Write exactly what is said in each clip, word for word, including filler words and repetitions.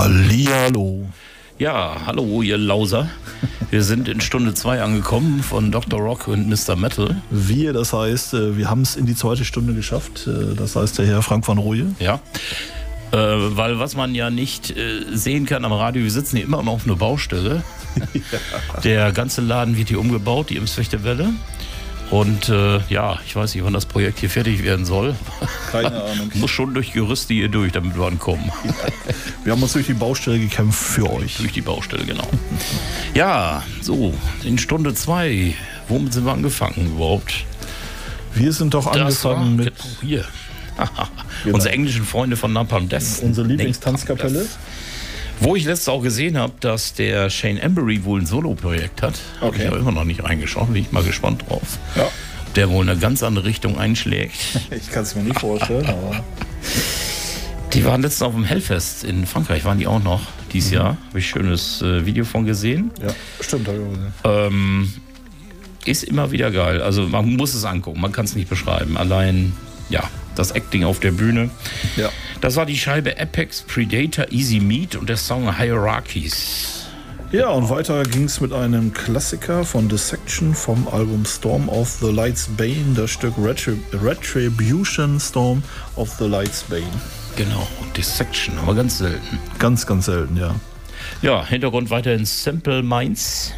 Hallihallo. Ja, hallo ihr Lauser. Wir sind in Stunde zwei angekommen von Doktor Rock und Mister Metal. Wir, das heißt, wir haben es in die zweite Stunde geschafft. Das heißt, der Herr Frank van Rooije. Ja, äh, weil was man ja nicht äh, sehen kann am Radio, wir sitzen hier immer noch auf einer Baustelle. Ja. Der ganze Laden wird hier umgebaut, die Imsfechter Welle. Und äh, ja, ich weiß nicht, wann das Projekt hier fertig werden soll. Keine Ahnung. Muss schon durch Gerüste hier durch, damit wir ankommen. Ja. Wir haben uns durch die Baustelle gekämpft für euch. Durch die Baustelle, genau. Ja, so, in Stunde zwei, womit sind wir angefangen überhaupt? Wir sind doch angefangen mit... Hier. Genau. Unsere englischen Freunde von Napalm Death. Unsere Lieblingstanzkapelle. Wo ich letztes auch gesehen habe, dass der Shane Embury wohl ein Solo-Projekt hat. Okay. Habe ich aber immer noch nicht reingeschaut, bin ich mal gespannt drauf. Ja. Der wohl eine ganz andere Richtung einschlägt. Ich kann es mir nicht vorstellen, aber... Die waren letztens auf dem Hellfest in Frankreich, waren die auch noch dieses mhm. Jahr. Habe ich ein schönes äh, Video von gesehen. Ja, stimmt. Ähm, ist immer wieder geil. Also man muss es angucken, man kann es nicht beschreiben. Allein, ja, das Acting auf der Bühne. Ja. Das war die Scheibe Apex Predator Easy Meat und der Song Hierarchies. Ja, und weiter ging es mit einem Klassiker von Dissection vom Album Storm of the Light's Bane, das Stück Retrib- Retribution Storm of the Light's Bane. Genau, Dissection, aber ganz selten. Ganz, ganz selten, ja. Ja, Hintergrund weiterhin Simple Minds.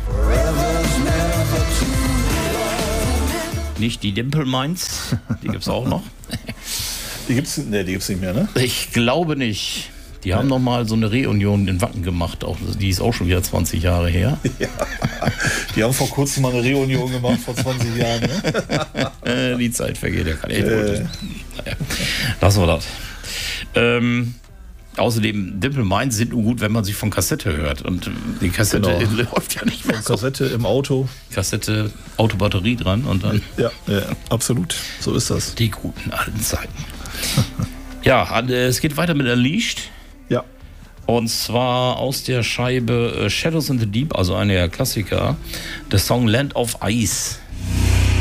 Nicht die Dimple Minds, die gibt's auch noch. Die gibt's, nee, die gibt's nicht mehr, ne? Ich glaube nicht. Die ja. haben noch mal so eine Reunion in Wacken gemacht. Auch, die ist auch schon wieder zwanzig Jahre her. Ja. Die haben vor kurzem mal eine Reunion gemacht, vor zwanzig Jahren. Ne? Die Zeit vergeht ja keine. Äh. Naja, lassen wir das. Ähm, außerdem, Dimple Minds sind nur gut, wenn man sie von Kassette hört. Und die Kassette genau. läuft ja nicht mehr. Von Kassette so. Im Auto. Kassette, Autobatterie dran und dann. Ja, ja, absolut. So ist das. Die guten alten Zeiten. Ja, es geht weiter mit Unleashed. Ja. Und zwar aus der Scheibe Shadows in the Deep, also einer der Klassiker, der Song Land of Ice.